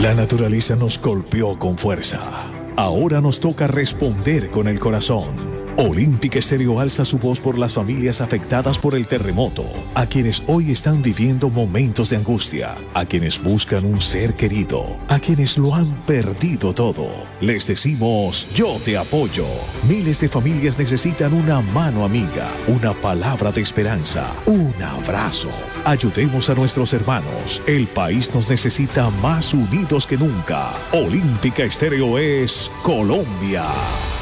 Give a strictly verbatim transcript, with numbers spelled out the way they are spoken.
La naturaleza nos golpeó con fuerza. Ahora nos toca responder con el corazón. Olímpica Estéreo alza su voz por las familias afectadas por el terremoto, a quienes hoy están viviendo momentos de angustia, a quienes buscan un ser querido, a quienes lo han perdido todo. Les decimos, yo te apoyo. Miles de familias necesitan una mano amiga, una palabra de esperanza, un abrazo. Ayudemos a nuestros hermanos. El país nos necesita más unidos que nunca. Olímpica Estéreo es Colombia.